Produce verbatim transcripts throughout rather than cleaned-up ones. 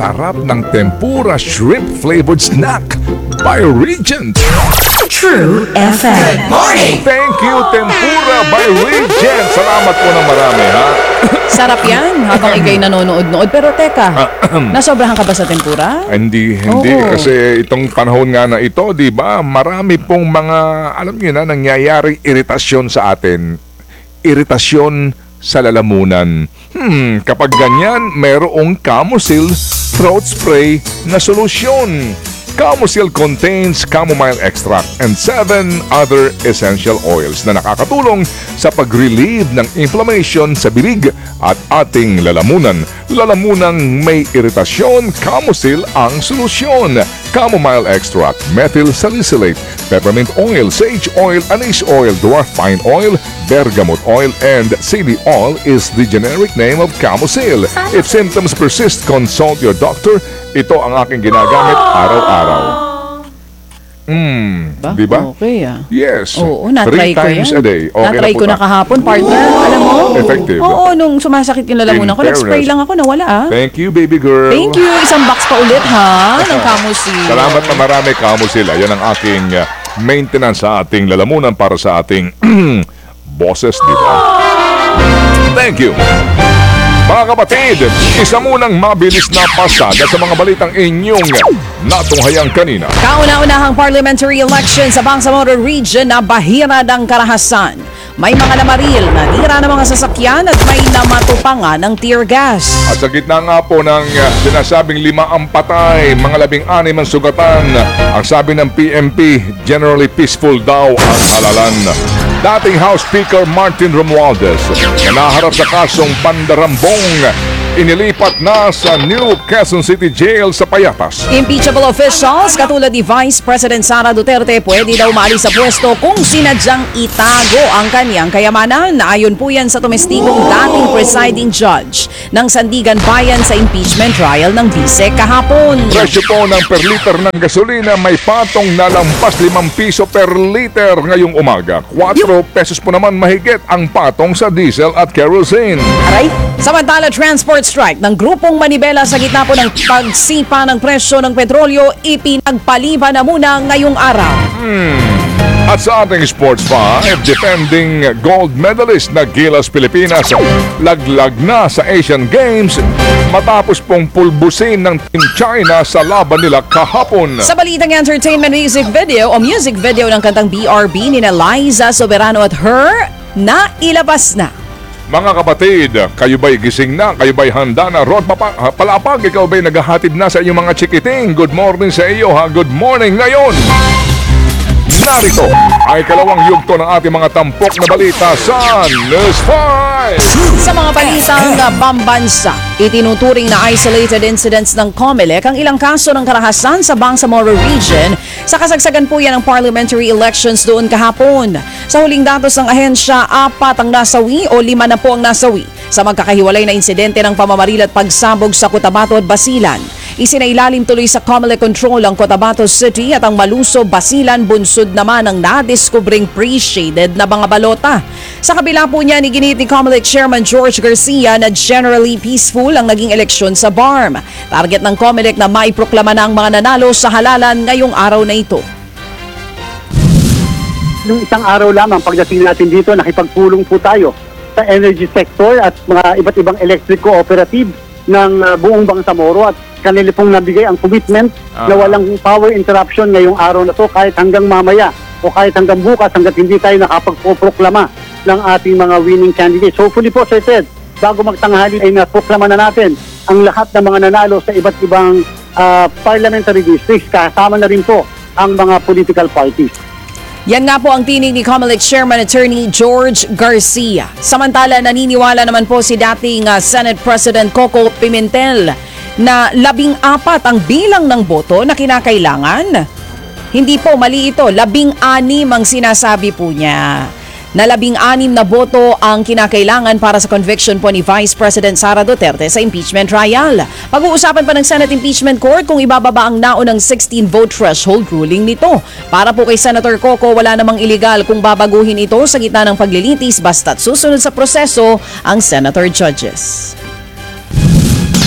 sarap ng tempura shrimp flavored snack by Regent. True F M. Thank you, Tempura by Regent. Salamat po ng marami, ha? Sarap yan habang ikay nanonood-nood. Pero teka, nasobrahan ka ba sa tempura? Hindi, hindi. Oo. Kasi itong panahon nga na ito, di ba, marami pong mga, alam niyo na, nangyayaring iritasyon sa atin. Iritasyon sa lalamunan. Hmm, kapag ganyan, mayroong Camosil throat spray na solusyon. Camosil contains chamomile extract and seven other essential oils na nakakatulong sa pag-relieve ng inflammation sa bilig at ating lalamunan. Lalamunang may iritasyon, Camosil ang solusyon. Chamomile extract, methyl salicylate, peppermint oil, sage oil, anise oil, dwarf pine oil, bergamot oil, and cedi oil is the generic name of Camosil. If symptoms persist, consult your doctor. Ito ang aking ginagamit araw-araw. Hmm, Ba? di ba? Okay ah. Yes. Oo, Three na-try ko times a yan. day. Okay na-try na po ko na ta- kahapon, partner. Alam mo? Effective. Oo, nung sumasakit yung lalamunan In ko, nag-spray fairness. lang ako, nawala ah. Thank you, baby girl. Thank you. Isang box pa ulit ha, ng Camosil. Salamat na marami, Camosil. Yan ang aking uh, maintenance sa ating lalamunan para sa ating bosses, di ba? Thank you. Mga kapatid, isa munang mabilis na pasada sa mga balitang inyong natunghayang kanina. Kauna-unahang parliamentary election sa Bangsamoro Region na bahira ng karahasan. May mga namaril, nanira ng mga sasakyan at may namatupanga ng tear gas. At sa gitna nga po ng uh, sinasabing lima ang patay, mga labing-anim ang sugatan, ang sabi ng P M P, generally peaceful daw ang halalan. Dating House Speaker Martin Romualdez na naharap sa kasong pandarambong, inilipat na sa New Quezon City Jail sa Payatas. Impeachable officials katulad ni Vice President Sara Duterte pwede daw maalis sa pwesto kung sinadyang itago ang kanyang kayamanan. Ayon po yan sa tumestigong dating presiding judge ng Sandigan Bayan sa impeachment trial ng V S E C kahapon. Presyo po ng per liter ng gasolina may patong na lampas limang piso per liter ngayong umaga. Cuatro pesos po naman mahigit ang patong sa diesel at kerosene. Aray. Samantala, transport strike ng grupong Manibela sa gitna po ng pagsipa ng presyo ng petrolyo ipinagpaliban na muna ngayong araw. At sa ating sports five, defending gold medalist na Gilas Pilipinas laglag na sa Asian Games matapos pong pulbusin ng Team China sa laban nila kahapon. Sa balitang entertainment music video o music video ng kantang B R B ni na Liza Soberano at Her na ilabas na. Mga kapatid, kayo ba'y gising na? Kayo ba'y handa na? Rod Papa, ha, Palapag, ikaw ba'y naghahatid na sa inyong mga chikiting? Good morning sa iyo ha, good morning ngayon! Narito ay kalawang yugto ng ating mga tampok na balita sa News five. Sa mga balitang uh, pambansa, itinuturing na isolated incidents ng COMELEC ang ilang kaso ng karahasan sa Bangsamoro Region sa kasagsagan po yan ng parliamentary elections doon kahapon. Sa huling datos ng ahensya, apat ang nasawi o lima na po ang nasawi sa magkakahiwalay na insidente ng pamamaril at pagsabog sa Cotabato at Basilan. Isinailalim tuloy sa COMELEC control ang Cotabato City at ang Maluso, Basilan, Bunsod naman ang nadiskubring pre-shaded na mga balota. Sa kabila po niya, iginit ni COMELEC Chairman George Garcia na generally peaceful ang naging eleksyon sa B A R M. Target ng COMELEC na maiproklama na ang mga nanalo sa halalan ngayong araw na ito. Nung isang araw lamang pagdating natin dito, nakipagpulong po tayo sa energy sector at mga iba't ibang electric cooperative ng uh, buong Bangsamoro at kanila pong nabigay ang commitment uh-huh. na walang power interruption ngayong araw na to kahit hanggang mamaya o kahit hanggang bukas hanggat hindi tayo nakapagpoproklama ng ating mga winning candidates. Hopefully po, Sir Ted, bago magtanghali ay naproklama na natin ang lahat ng mga nanalo sa iba't ibang uh, parliamentary districts, kasama na rin po ang mga political parties. Yan nga po ang tinig ni COMELEC Chairman Attorney George Garcia. Samantala, naniniwala naman po si dating uh, Senate President Coco Pimentel na labing apat ang bilang ng boto na kinakailangan. Hindi po, mali ito. Labing anim ang sinasabi po niya. Na labing anim na boto ang kinakailangan para sa conviction po ni Vice President Sara Duterte sa impeachment trial. Pag-uusapan pa ng Senate Impeachment Court kung ibababa ang naunang sixteen vote threshold ruling nito. Para po kay Senator Coco, wala namang iligal kung babaguhin ito sa gitna ng paglilitis basta't susunod sa proseso ang senator judges.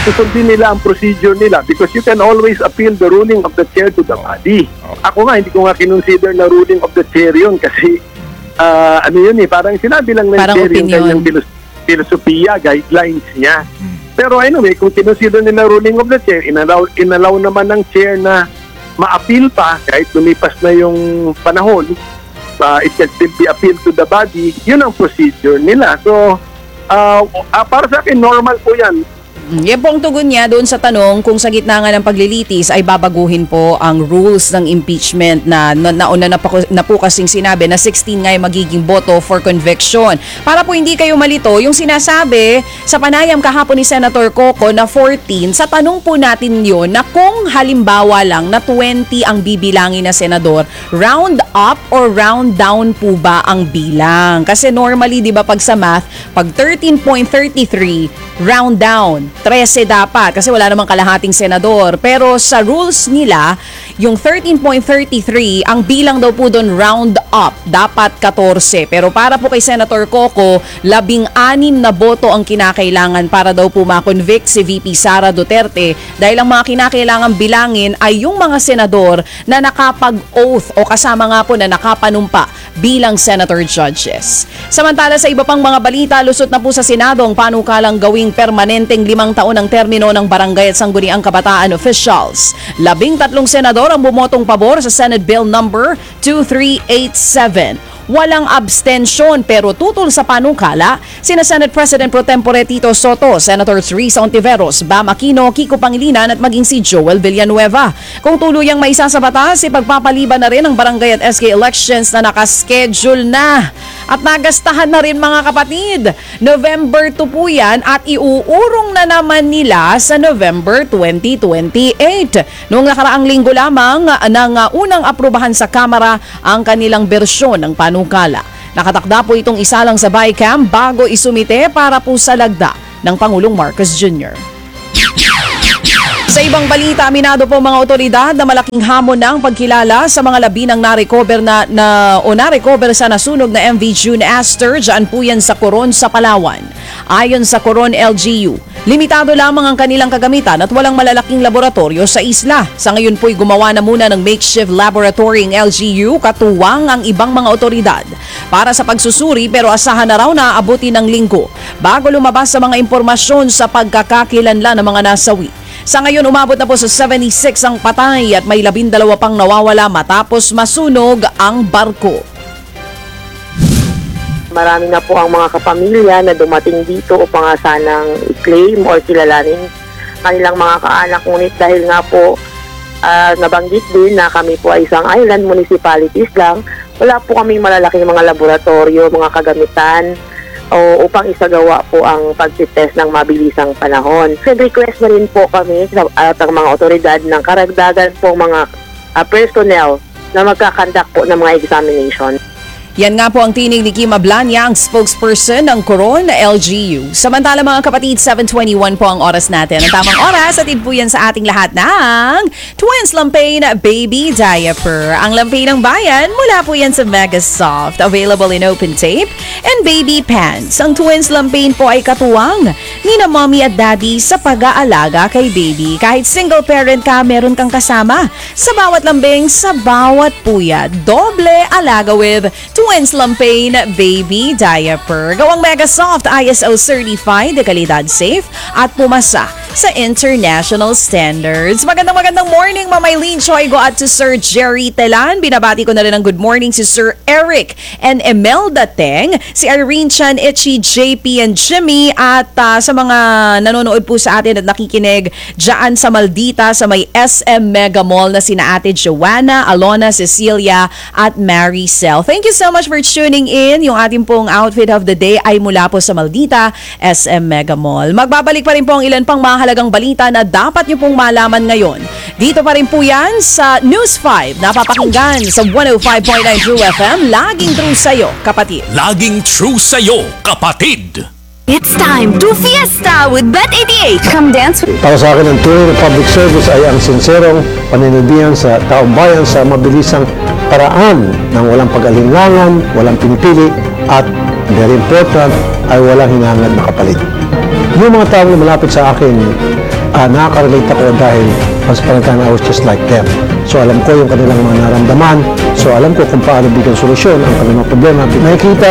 susundin nila ang procedure nila because you can always appeal the ruling of the chair to the body. Ako nga, hindi ko nga kinonsider na ruling of the chair yun kasi ah, ano yun eh, parang sinabi lang ng Parang chair yung opinion. kanyang filos- filosofiya, guidelines niya. Pero anyway, kung kinonsider nila ruling of the chair, inalaw, inalaw naman ng chair na ma-appeal pa kahit lumipas na yung panahon, uh, it can still be appealed to the body, yun ang procedure nila. So, uh, uh, para sa akin, normal po yan. Mm, Yan po ang tugon niya doon sa tanong kung sa gitna nga ng paglilitis ay babaguhin po ang rules ng impeachment na na- nauna na, pa, na po kasing sinabi na sixteen nga ay magiging boto for conviction. Para po hindi kayo malito, yung sinasabi sa panayam kahapon ni Senator Coco na fourteen, sa tanong po natin yun na kung halimbawa lang na twenty ang bibilangin na senador, round up or round down po ba ang bilang? Kasi normally, di ba pag sa math, pag thirteen point three three, round down. thirteen dapat kasi wala namang kalahating senador. Pero sa rules nila, yung thirteen point three three, ang bilang daw po doon round up. Dapat fourteen. Pero para po kay Senator Coco, labing anim na boto ang kinakailangan para daw po makonvict si V P Sara Duterte dahil ang mga kinakailangan bilangin ay yung mga senador na nakapag-oath o kasama nga po na nakapanumpa bilang senator judges. Samantala sa iba pang mga balita, lusot na po sa Senado ang panukalang gawing permanenteng limang taon ang termino ng barangay at sangguniang kabataan officials. Labing tatlong senador ang bumotong pabor sa Senate Bill number two three eight seven. Walang abstensyon pero tutol sa panukala, sina Senate President Pro Tempore Tito Soto, Senators Risa Ontiveros, Bam Aquino, Kiko Pangilinan at maging si Joel Villanueva. Kung tuluyang maisa sa batas, ipagpapaliban na rin ang barangay at S K elections na nakaschedule na. At nagastahan na rin mga kapatid. November two po yan at iuurong na naman nila sa November twenty twenty-eight. Noong nakaraang linggo lamang nang uh, unang aprubahan sa Kamara ang kanilang bersyon ng panukala. Nakatakda po itong isa lang sa BICAM bago isumite para po sa lagda ng Pangulong Marcos Junior Sa ibang balita, aminado po mga otoridad na malaking hamon na ang pagkilala sa mga labi ng narecover na, na o narecover sa nasunog na M V June Aster, dyan po yan sa Coron sa Palawan. Ayon sa Coron L G U, limitado lamang ang kanilang kagamitan at walang malalaking laboratorio sa isla. Sa ngayon po'y gumawa na muna ng makeshift laboratory ng L G U, katuwang ang ibang mga otoridad para sa pagsusuri, pero asahan na raw na aabuti ng linggo bago lumabas sa mga impormasyon sa pagkakakilanlan ng mga nasawi. Sa ngayon, umabot na po sa seventy-six ang patay at may labindalawa pang nawawala matapos masunog ang barko. Marami na po ang mga kapamilya na dumating dito upang nga sanang i-claim or kilalanin kanilang mga kaanak. Ngunit dahil nga po uh, nabanggit din na kami po ay isang island municipalities lang, wala po kaming malalaking mga laboratorio, mga kagamitan o upang isagawa po ang pagtitest ng mabilisang panahon. So, request na rin po kami sa at ang mga otoridad ng karagdagan po mga uh, personnel na magkakandak po ng mga examination. Yan nga po ang tinig ni Kim Ablanya, ang spokesperson ng Coron L G U. Samantala mga kapatid, seven twenty-one po ang oras natin. Ang tamang oras, atid po yan sa ating lahat ng Twins Lampain Baby Diaper. Ang lampain ng bayan, mula po yan sa Megasoft. Available in open tape and baby pants. Ang Twins Lampain po ay katuwang ni na mommy at daddy sa pag-aalaga kay baby. Kahit single parent ka, meron kang kasama. Sa bawat lambing, sa bawat puya, doble alaga with Twins Lampain Baby Diaper. Gawang Megasoft, I S O certified, de kalidad safe at pumasa sa international standards. Magandang magandang morning, Mamaylene Choi. Go out to Sir Jerry Telan. Binabati ko na rin ng good morning si Sir Eric and Emelda Teng, si Irene Chan, Itchy, J P and Jimmy, at uh, sa mga nanonood po sa atin at nakikinig dyan sa Maldita sa may S M Mega Mall na sina Ate Joanna, Alona, Cecilia at Maricel. Thank you so much for tuning in. Yung ating pong outfit of the day ay mula po sa Maldita S M Mega Mall. Magbabalik pa rin po ang ilan pang mahalagang balita na dapat nyo pong malaman ngayon. Dito pa rin po yan sa News five, napapakinggan sa one oh five point nine True F M. Laging true sa'yo, kapatid. Laging true sa'yo, kapatid. It's time to fiesta with Bet eighty-eight. Come dance with Para sa akin, ang tunay na public service ay ang sinserong panindigan sa taong bayan sa mabilisang paraan ng walang pag-alinlangan, walang pinipili, at very important, ay walang hinangad na kapalit. Yung mga taong malapit sa akin, uh, nakaka-relate ako dahil once upon a time I was just like them. So alam ko yung kanilang mga naramdaman. So alam ko kung paano bigyan solusyon ang kanilang problema. Nakikita